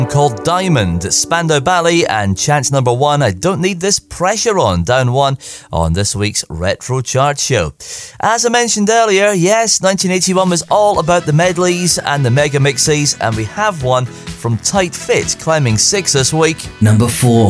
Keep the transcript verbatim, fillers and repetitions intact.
called Diamond, Spandau Ballet, and chance number one, I Don't Need This Pressure On, down one on this week's Retro Chart Show. As I mentioned earlier, yes, nineteen eighty-one was all about the medleys and the mega mixes, and we have one from Tight Fit climbing six this week. Number four.